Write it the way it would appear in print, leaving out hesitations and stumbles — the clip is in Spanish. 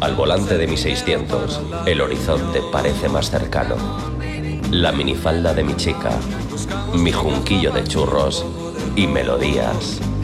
Al volante de mi 600, el horizonte parece más cercano. La minifalda de mi chica, mi junquillo de churros y melodías